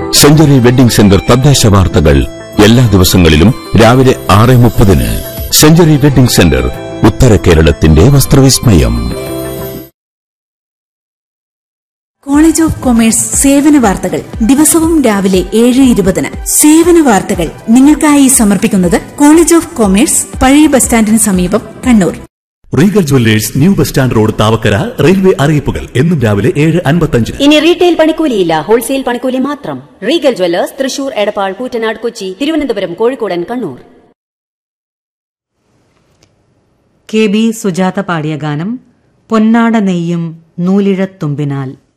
Century wedding centre തദ്ദേശ വാർത്തകൾ എല്ലാ ദിവസങ്ങളിലും രാവിലെ 6:30. സെഞ്ചുറി വെഡിംഗ് സെന്റർ, ഉത്തര കേരളത്തിന്റെ വസ്ത്രവിസ്മയം. കോളേജ് ഓഫ് കൊമേഴ്സ് സേവന വാർത്തകൾ ദിവസവും രാവിലെ 7:20. സേവന വാർത്തകൾ നിങ്ങൾക്കായി സമർപ്പിക്കുന്നത് കോളേജ് ഓഫ് കൊമേഴ്സ്, പഴയ ബസ് സ്റ്റാൻഡിന് സമീപം, Kannur. Regal jewellers, new bus stand road, Thavakkara. Railway അറിയിപ്പുകൾ എന്നും രാവിലെ 7:55. ഇനി റീറ്റെയിൽ പണിക്കൂലിയില്ല, ഹോൾസെയിൽ പണിക്കൂലി മാത്രം. Regal jewellers, Thrissur, Edappal, Koottanad, Kochi, Thiruvananthapuram, കോഴിക്കോടൻ, Kannur. K B Sujatha പാടിയ ഗാനം പൊന്നാട നെയ്യും നൂലിഴത്തുമ്പിനാൽ.